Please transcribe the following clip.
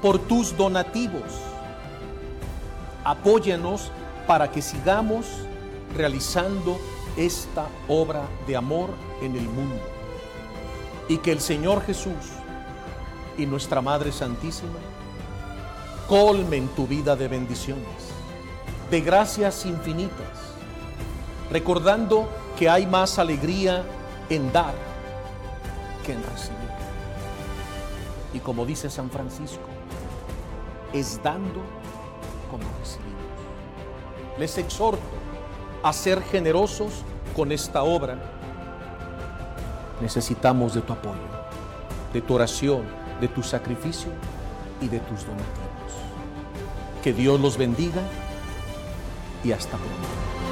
por tus donativos. Apóyanos para que sigamos realizando esta obra de amor en el mundo. Y que el Señor Jesús y nuestra Madre Santísima colmen tu vida de bendiciones, de gracias infinitas, recordando que hay más alegría en dar que en recibir. Y como dice San Francisco, es dando como recibimos. Les exhorto a ser generosos con esta obra. Necesitamos de tu apoyo, de tu oración, de tu sacrificio y de tus donativos. Que Dios los bendiga y hasta pronto.